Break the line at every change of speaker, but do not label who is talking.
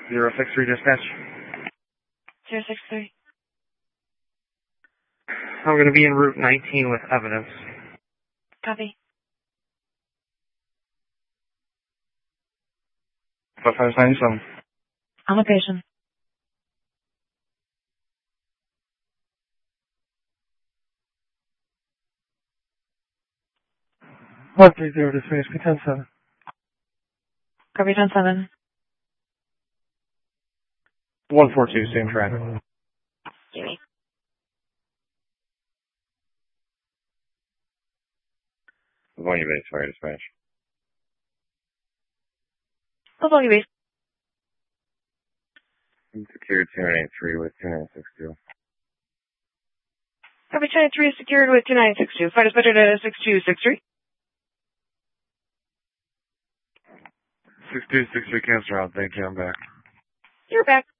063 dispatch.
063.
I'm going to be en route 19 with evidence.
Copy.
5597.
On location.
One 30 dispatch, P107.
Copy 10-7.
142, same track.
Jamie.
Livonia Base Fire Dispatch.
Livonia Base.
Secured 283 with 2962.
Copy 23 secured with 2962. Fire dispatcher to 6263.
6263 cancel out. Thank you. I'm back.
You're back.